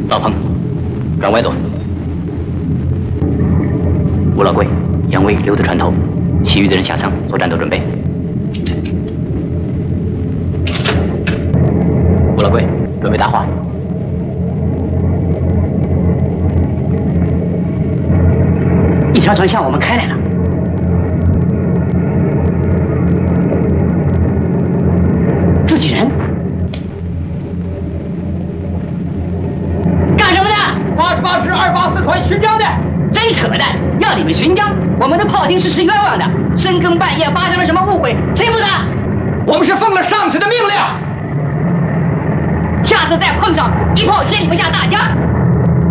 老彭，转歪舵。吴老贵、杨威留在船头，其余的人下舱做战斗准备。吴老贵，准备搭话。一条船向我们开来了。 自己人干什么的？88师284团巡江的，真扯淡！要你们巡江，我们的炮兵是冤枉的。深更半夜发生了什么误会，谁负责？我们是奉了上司的命令。下次再碰上，一炮接你们下大江。